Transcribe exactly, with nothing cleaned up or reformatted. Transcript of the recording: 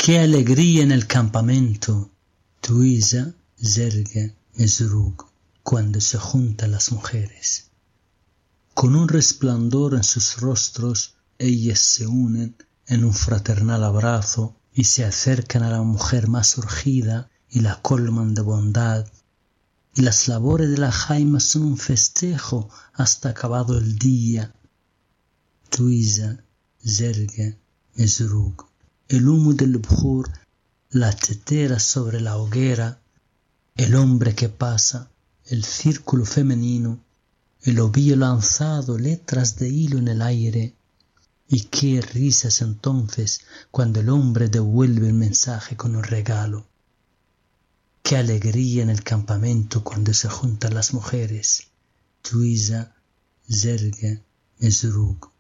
Qué alegría en el campamento, Tuiza, Zerge, Mesrug, cuando se juntan las mujeres. Con un resplandor en sus rostros, ellas se unen en un fraternal abrazo y se acercan a la mujer más urgida y la colman de bondad. Y las labores de la jaima son un festejo hasta acabado el día. Tuiza, Zerge, Mesrug. El humo del bjur, la tetera sobre la hoguera, el hombre que pasa, el círculo femenino, el ovillo lanzado, letras de hilo en el aire. Y qué risas entonces cuando el hombre devuelve el mensaje con un regalo. Qué alegría en el campamento cuando se juntan las mujeres. Tuiza, Zerge, Mesrug.